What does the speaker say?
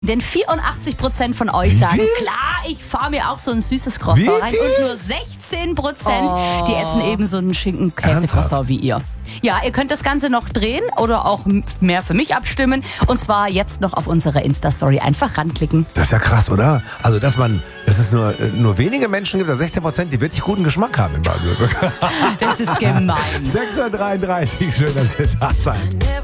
Denn 84% von euch sagen, klar, ich fahre mir auch so ein süßes Croissant rein. Und nur 16%, die essen eben so einen Schinken-Käse-Croissant wie ihr. Ja, ihr könnt das Ganze noch drehen oder auch mehr für mich abstimmen. Und zwar jetzt noch auf unsere Insta-Story einfach ranklicken. Das ist ja krass, oder? Also, dass es nur wenige Menschen gibt, 16%, die wirklich guten Geschmack haben in Baden-Württemberg. Das ist gemein. 6:33 Uhr, schön, dass ihr da seid.